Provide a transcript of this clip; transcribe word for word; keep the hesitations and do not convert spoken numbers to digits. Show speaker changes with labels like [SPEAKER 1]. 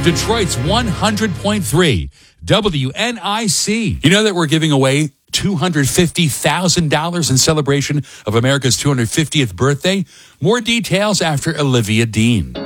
[SPEAKER 1] Detroit's one hundred point three W N I C. You know that we're giving away two hundred fifty thousand dollars in celebration of America's two hundred fiftieth birthday? More details after Olivia Dean.